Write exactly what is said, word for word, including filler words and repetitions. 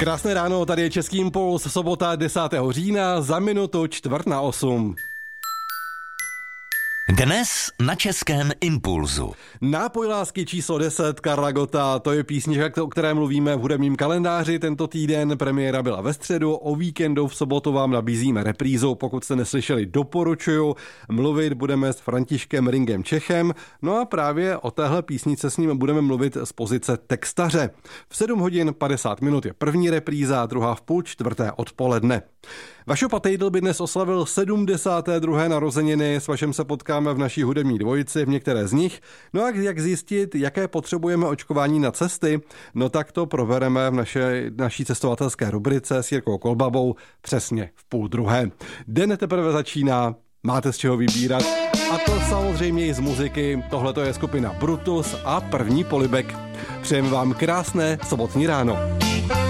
Krásné ráno, tady je Český impuls, sobota desátého října, za minutu čtvrt na osm. Dnes na Českém impulzu. Nápoj lásky číslo deset, Karla Gotta, to je písnička, o které mluvíme v hudebním kalendáři. Tento týden premiéra byla ve středu, o víkendu v sobotu vám nabízíme reprízu. Pokud jste neslyšeli, doporučuju. Mluvit budeme s Františkem Ringem Čechem, no a právě o téhle písnice s ním budeme mluvit z pozice textaře. V sedm hodin padesát minut je první repríza, druhá v půl čtvrté odpoledne. Vašo Patejdl by dnes oslavil sedmdesáté druhé narozeniny, s Vašem se potkáme v naší hudební dvojici, v některé z nich. No a jak zjistit, jaké potřebujeme očkování na cesty? No tak to probereme v naše, naší cestovatelské rubrice s Jirkou Kolbabou přesně v půl druhé. Den teprve začíná, máte z čeho vybírat. A to samozřejmě i z muziky. Tohle to je skupina Brutus a první polibek. Přejeme vám krásné sobotní ráno.